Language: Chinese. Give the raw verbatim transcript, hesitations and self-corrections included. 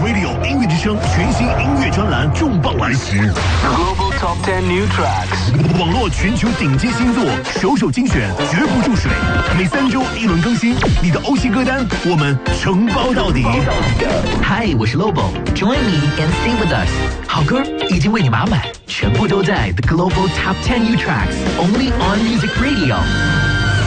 Radio 音乐之声全新音乐专栏重磅来袭 Global Top Ten New Tracks， 网络全球顶尖新作，首首精选，绝不注水。每三周一轮更新，你的欧系歌单我们承包到底。 嗨，我是 Lobo，Join me and sing with us。好歌已经为你码满，全部都在 The Global Top Ten New Tracks， only on Music Radio。